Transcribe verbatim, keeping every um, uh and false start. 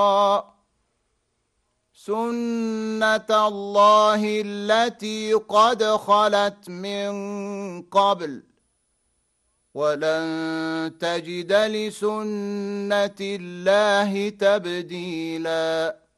سنة الله التي قد خلت من قبل ولن تجد لسنة الله تبديلاً